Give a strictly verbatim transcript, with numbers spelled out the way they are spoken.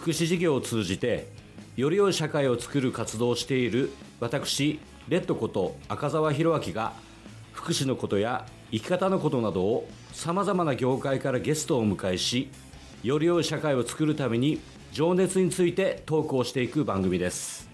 福祉事業を通じてより良い社会を作る活動をしている私レッドこと赤澤弘明が福祉のことや生き方のことなどをさまざまな業界からゲストをお迎えし、より良い社会を作るために情熱についてトークをしていく番組です。